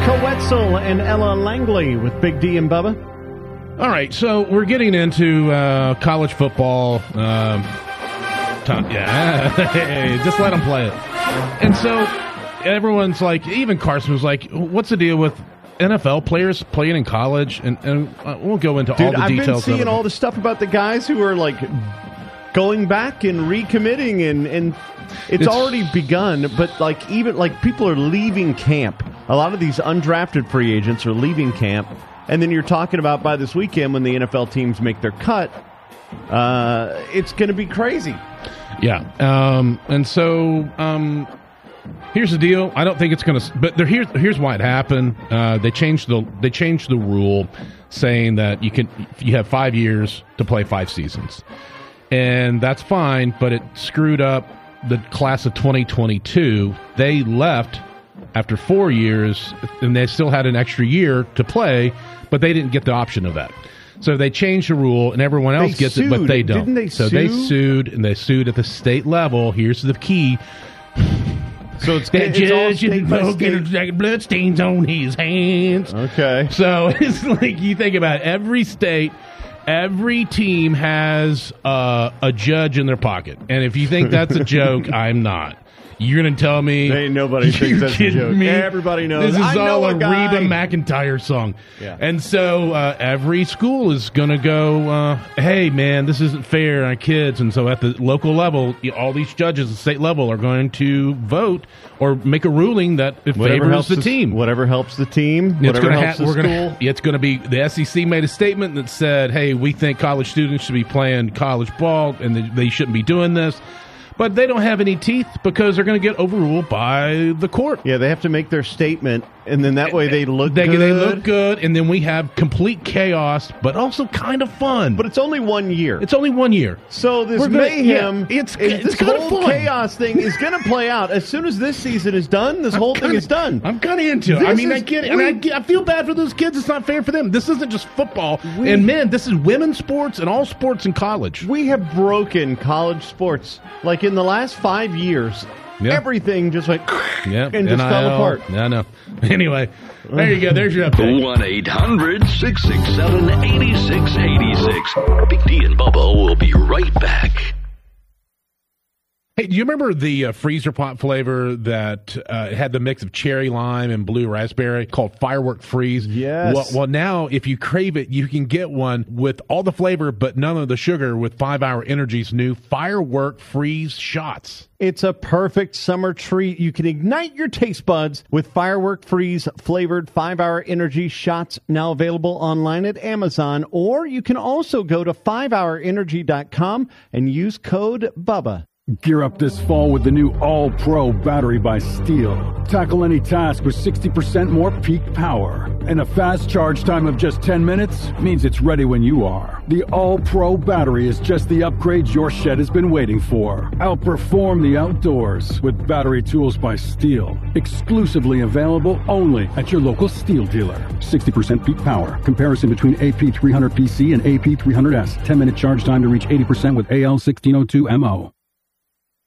Michael Wetzel and Ella Langley with Big D and Bubba. All right, so we're getting into college football. Yeah, just let them play it. And so everyone's like, even Carson was like, what's the deal with NFL players playing in college? And we'll go into all the details. I've been seeing all the stuff about the guys who are like going back and recommitting, and it's already begun, but like even like people are leaving camp. A lot of these undrafted free agents are leaving camp. And then you're talking about by this weekend when the NFL teams make their cut, it's going to be crazy. Yeah. And so here's the deal. I don't think it's going to. But here's why it happened. They changed the rule, saying that you have 5 years to play 5 seasons, and that's fine. But it screwed up the class of 2022. They left after 4 years, and they still had an extra year to play, but they didn't get the option of that. So they changed the rule, and everyone else gets it, but they don't. Didn't they so sue? they sued, and they sued at the state level. Here's the key. So it's that judge get blood stains on his hands. Okay. So it's like you think about it, every state, every team has a judge in their pocket. And if you think that's a joke, I'm not. You're going to tell me... Ain't nobody thinks that's a joke. Me? Everybody knows. This is I all know a Reba McEntire song. Yeah. And so every school is going to go, hey, man, this isn't fair on kids. And so at the local level, all these judges at the state level are going to vote or make a ruling that it favors the team. Whatever helps the team, whatever helps the school. It's going to be... The SEC made a statement that said, hey, we think college students should be playing college ball and they shouldn't be doing this. But they don't have any teeth because they're going to get overruled by the court. Yeah, they have to make their statement, and then that way they look good. They look good, and then we have complete chaos, but also kind of fun. But it's only 1 year. It's only 1 year. So this mayhem, it's this kind of whole fun. chaos thing is going to play out. As soon as this season is done, this whole thing is done. I'm kind of into it. I mean, I get it. And I feel bad for those kids. It's not fair for them. This isn't just football. And men, this is women's sports and all sports in college. We have broken college sports. Like in the last 5 years, everything just went and just fell apart. I know. Anyway, there you go. There's your update. 1-800-667-8686. Big D and Bubba will be right back. Hey, do you remember the freezer pop flavor that had the mix of cherry lime and blue raspberry called Firework Freeze? Yes. Well, now if you crave it, you can get one with all the flavor but none of the sugar with 5 Hour Energy's new Firework Freeze shots. It's a perfect summer treat. You can ignite your taste buds with Firework Freeze flavored 5 Hour Energy shots, now available online at Amazon, or you can also go to 5hourenergy.com and use code BUBBA. Gear up this fall with the new All-Pro battery by Steel. Tackle any task with 60% more peak power. And a fast charge time of just 10 minutes means it's ready when you are. The All-Pro battery is just the upgrade your shed has been waiting for. Outperform the outdoors with battery tools by Steel. Exclusively available only at your local Steel dealer. 60% peak power. Comparison between AP300PC and AP300S. 10-minute charge time to reach 80% with AL1602MO.